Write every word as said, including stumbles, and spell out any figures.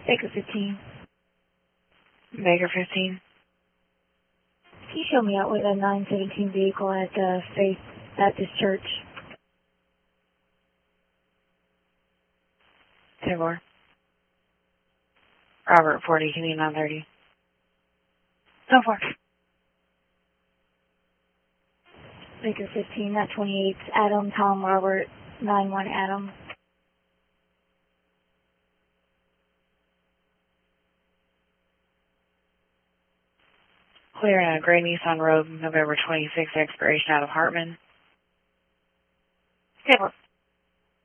Baker fifteen. Baker fifteen. Can you show me out with a nine seventeen vehicle at uh, Faith Baptist Church? ten four. Robert forty, can you nine thirty? ten four. Baker fifteen, that twenty-eight, Adam, Tom, Robert, nine one Adam. Clear in a gray Nissan Rogue, November twenty-sixth, expiration out of Hartman. ten four.